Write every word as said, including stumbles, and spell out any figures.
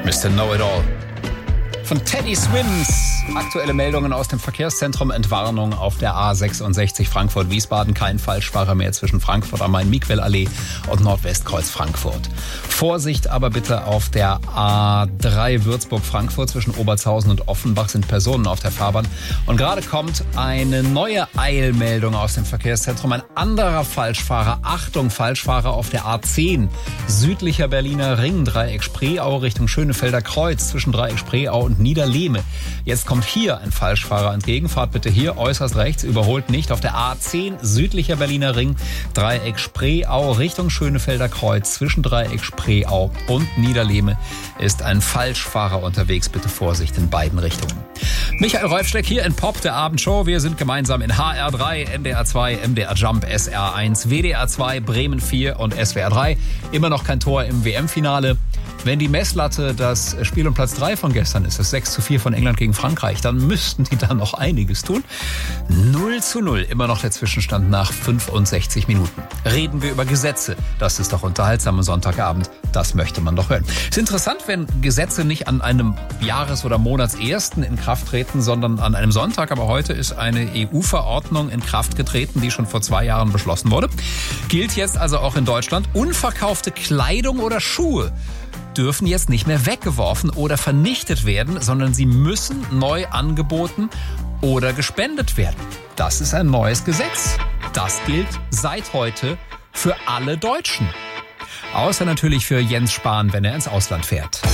Mister Know-it-all. Von Teddy Swims. Aktuelle Meldungen aus dem Verkehrszentrum. Entwarnung auf der A sechsundsechzig Frankfurt-Wiesbaden. Kein Falschfahrer mehr zwischen Frankfurt am Main-Miquel-Allee und Nordwestkreuz Frankfurt. Vorsicht aber bitte auf der A drei Würzburg-Frankfurt. Zwischen Obertshausen und Offenbach sind Personen auf der Fahrbahn. Und gerade kommt eine neue Eilmeldung aus dem Verkehrszentrum. Ein anderer Falschfahrer. Achtung, Falschfahrer auf der A zehn. Südlicher Berliner Ring. Dreieck Spreeau Richtung Schönefelder Kreuz. Zwischen Dreieck Spreeau und Niederlehme. Jetzt kommt hier ein Falschfahrer entgegen. Fahrt bitte hier äußerst rechts, überholt nicht. Auf der A zehn, südlicher Berliner Ring, Dreieck Spreeau Richtung Schönefelder Kreuz. Zwischen Dreieck Spreeau und Niederlehme ist ein Falschfahrer unterwegs. Bitte Vorsicht in beiden Richtungen. Michael Räufsteck hier in Pop, der Abendshow. Wir sind gemeinsam in H R drei, N D R zwei, M D R Jump, S R eins, W D R zwei, Bremen vier und S W R drei. Immer noch kein Tor im W M-Finale. Wenn die Messlatte das Spiel um Platz drei von gestern ist, das sechs zu vier von England gegen Frankreich, dann müssten die da noch einiges tun. null zu null, immer noch der Zwischenstand nach fünfundsechzig Minuten. Reden wir über Gesetze. Das ist doch unterhaltsam am Sonntagabend. Das möchte man doch hören. Es ist interessant, wenn Gesetze nicht an einem Jahres- oder Monatsersten in Kraft treten, sondern an einem Sonntag. Aber heute ist eine E U-Verordnung in Kraft getreten, die schon vor zwei Jahren beschlossen wurde. Gilt jetzt also auch in Deutschland. Unverkaufte Kleidung oder Schuhe dürfen jetzt nicht mehr weggeworfen oder vernichtet werden, sondern sie müssen neu angeboten oder gespendet werden. Das ist ein neues Gesetz. Das gilt seit heute für alle Deutschen. Außer natürlich für Jens Spahn, wenn er ins Ausland fährt.